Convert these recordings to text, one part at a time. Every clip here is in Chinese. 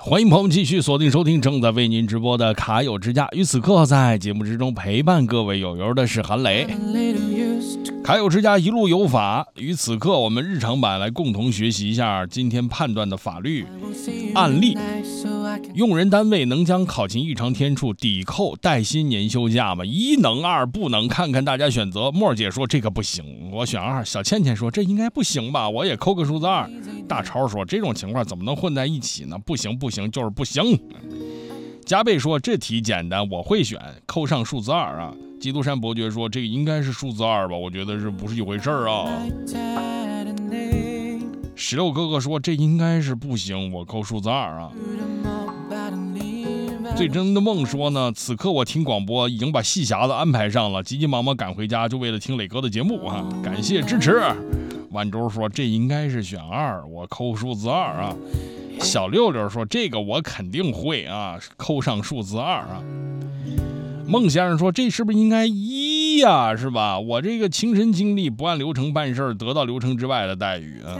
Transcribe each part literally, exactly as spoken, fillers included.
欢迎朋友们继续锁定收听正在为您直播的卡友之家。与此刻在节目之中陪伴各位友友的是韩磊。卡友之家一路有法，与此刻我们日常版来共同学习一下今天判断的法律案例。用人单位能将考勤异常天数抵扣带薪年休假吗？一能二不能，看看大家选择。莫姐说这个不行，我选二。小倩倩说这应该不行吧，我也扣个数字二。大超说这种情况怎么能混在一起呢？不行不行就是不行。加倍说这题简单，我会选，扣上数字二啊。基督山伯爵说这个应该是数字二吧，我觉得是不是一回事儿啊？石榴哥哥说这应该是不行，我扣数字二啊。最真的梦说呢，此刻我听广播已经把戏匣子安排上了，急急忙忙赶回家就为了听磊哥的节目啊，感谢支持。万周说这应该是选二，我扣数字二啊。小六六说这个我肯定会啊，扣上数字二啊。孟先生说这是不是应该一呀、啊？是吧？我这个亲身经历，不按流程办事，得到流程之外的待遇啊。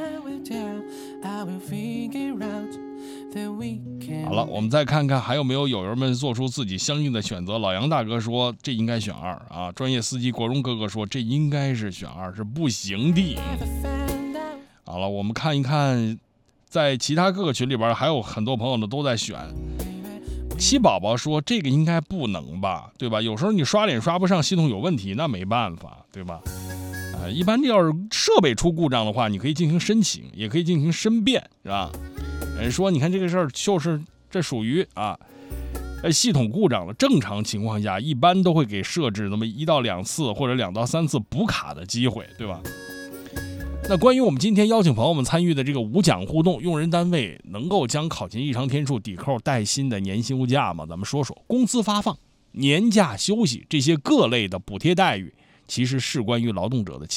好了，我们再看看还有没有友友们做出自己相应的选择。老杨大哥说这应该选二啊。专业司机国荣哥哥说这应该是选二，是不行的。好了，我们看一看在其他各个群里边还有很多朋友呢都在选。七宝宝说这个应该不能吧，对吧？有时候你刷脸刷不上，系统有问题，那没办法，对吧？呃，一般要是设备出故障的话，你可以进行申请，也可以进行申辩，是吧？人说你看这个事儿就是这属于啊，呃，系统故障了。正常情况下，一般都会给设置那么一到两次或者两到三次补卡的机会，对吧？那关于我们今天邀请朋友们参与的这个五讲互动，用人单位能够将考勤异常天数抵扣带薪的年休假吗？咱们说说工资发放、年假休息这些各类的补贴待遇，其实事关于劳动者的